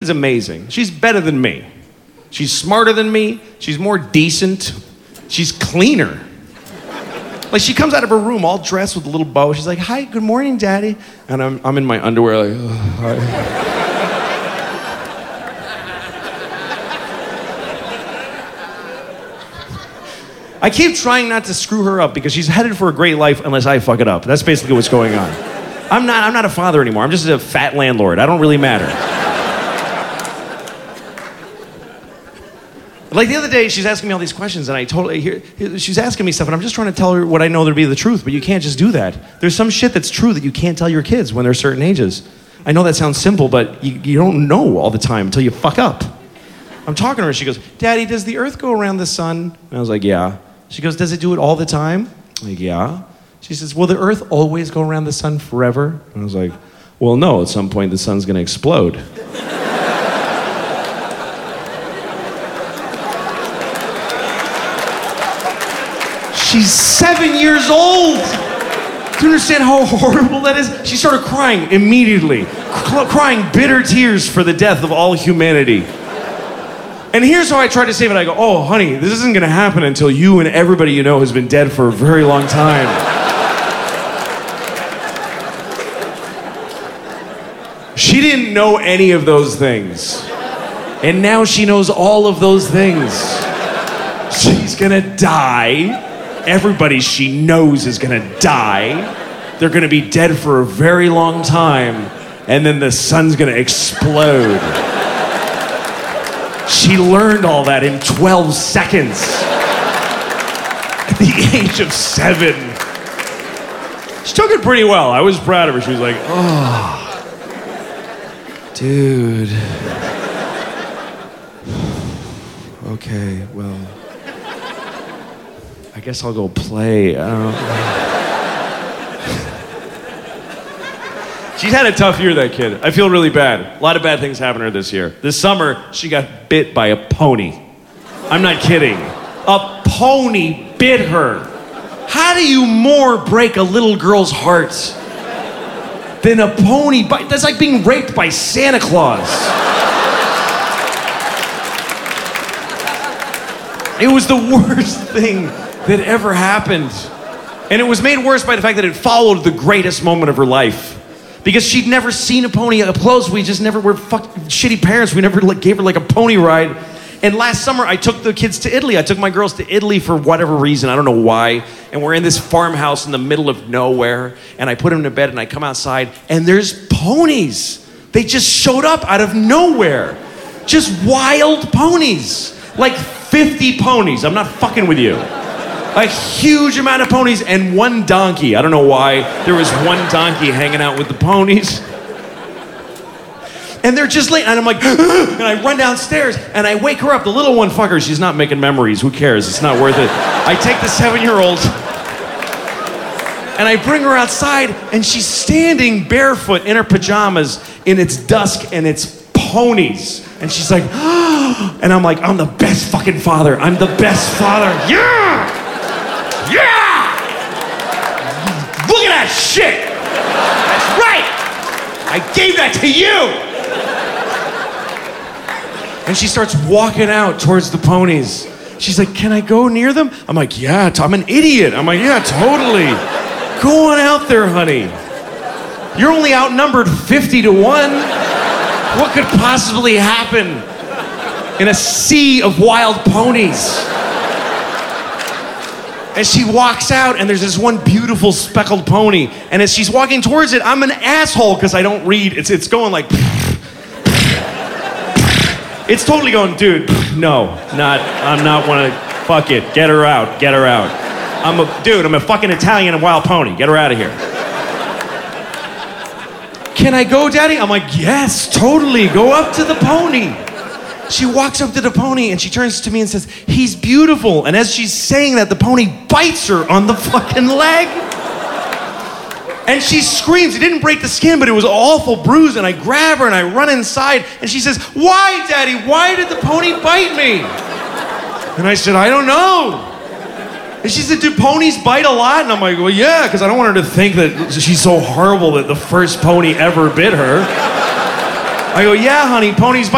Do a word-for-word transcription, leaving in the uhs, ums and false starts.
is amazing. She's better than me. She's smarter than me. She's more decent. She's cleaner. Like, she comes out of her room all dressed with a little bow. She's like, hi, good morning, Daddy. And I'm, I'm in my underwear like, oh, hi. I keep trying not to screw her up because she's headed for a great life unless I fuck it up. That's basically what's going on. I'm not, I'm not a father anymore. I'm just a fat landlord. I don't really matter. Like the other day, she's asking me all these questions, and I totally hear, she's asking me stuff, and I'm just trying to tell her what I know to be the truth, but you can't just do that. There's some shit that's true that you can't tell your kids when they're certain ages. I know that sounds simple, but you, you don't know all the time until you fuck up. I'm talking to her, and she goes, Daddy, does the earth go around the sun? And I was like, yeah. She goes, does it do it all the time? I'm like, yeah. She says, will the earth always go around the sun forever? And I was like, well, no, at some point the sun's gonna explode. She's seven years old. Do you understand how horrible that is? She started crying immediately, c- crying bitter tears for the death of all humanity. And here's how I try to save it. I go, oh, honey, this isn't gonna happen until you and everybody you know has been dead for a very long time. She didn't know any of those things. And now she knows all of those things. She's gonna die. Everybody she knows is gonna die. They're gonna be dead for a very long time. And then the sun's gonna explode. She learned all that in twelve seconds. At the age of seven. She took it pretty well. I was proud of her. She was like, oh, dude. Okay, well, I guess I'll go play. I don't know. She's had a tough year, that kid. I feel really bad. A lot of bad things happened to her this year. This summer, she got bit by a pony. I'm not kidding. A pony bit her. How do you more break a little girl's heart than a pony bite? That's like being raped by Santa Claus. It was the worst thing that ever happened. And it was made worse by the fact that it followed the greatest moment of her life. Because she'd never seen a pony up close. We just never were fucking shitty parents. We never like, gave her like a pony ride. And last summer, I took the kids to Italy. I took my girls to Italy for whatever reason. I don't know why. And we're in this farmhouse in the middle of nowhere. And I put them to bed and I come outside and there's ponies. They just showed up out of nowhere. Just wild ponies. Like fifty ponies. I'm not fucking with you. A huge amount of ponies and one donkey. I don't know why there was one donkey hanging out with the ponies. And they're just late, and I'm like, and I run downstairs, and I wake her up. The little one, fucker, she's not making memories. Who cares? It's not worth it. I take the seven-year-old, and I bring her outside, and she's standing barefoot in her pajamas, and it's dusk, and it's ponies. And she's like, oh, and I'm like, I'm the best fucking father. I'm the best father. Yeah! Yeah! Look at that shit! That's right! I gave that to you! And she starts walking out towards the ponies. She's like, can I go near them? I'm like, yeah, I'm an idiot. I'm like, yeah, totally. Go on out there, honey. You're only outnumbered fifty to one. What could possibly happen in a sea of wild ponies? And she walks out, and there's this one beautiful speckled pony. And as she's walking towards it, I'm an asshole because I don't read. It's it's going like... It's totally going, dude, no, not, I'm not one to, fuck it, get her out, get her out. I'm a, dude, I'm a fucking Italian and wild pony, get her out of here. Can I go, Daddy? I'm like, yes, totally, go up to the pony. She walks up to the pony and she turns to me and says, he's beautiful. And as she's saying that, the pony bites her on the fucking leg. And she screams. It didn't break the skin, but it was an awful bruise. And I grab her and I run inside. And she says, why, Daddy? Why did the pony bite me? And I said, I don't know. And she said, do ponies bite a lot? And I'm like, well, yeah, because I don't want her to think that she's so horrible that the first pony ever bit her. I go, yeah, honey, ponies bite.